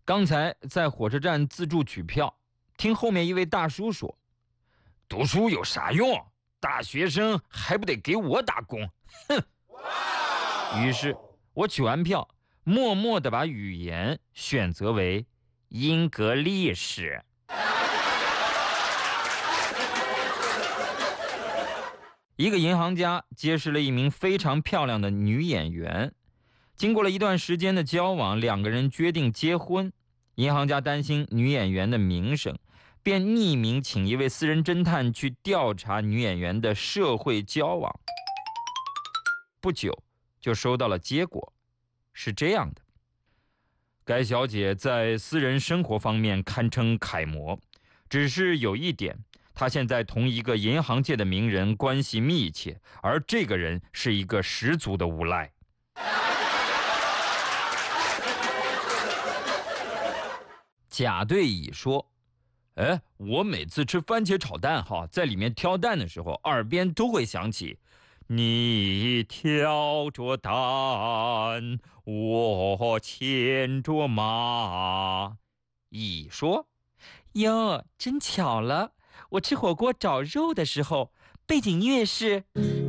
刚才在火车站自助取票，听后面一位大叔说：读书有啥用？大学生还不得给我打工？哼！于是我取完票，默默地把语言选择为英格历史。一个银行家结识了一名非常漂亮的女演员，经过了一段时间的交往，两个人决定结婚。银行家担心女演员的名声，便匿名请一位私人侦探去调查女演员的社会交往。不久就收到了结果，是这样的：该小姐在私人生活方面堪称楷模，只是有一点，她现在同一个银行界的名人关系密切，而这个人是一个十足的无赖。甲对乙说：我每次吃番茄炒蛋在里面挑蛋的时候，耳边都会响起你挑着担，我牵着马。乙说：哟，真巧了，我吃火锅找肉的时候，背景音乐是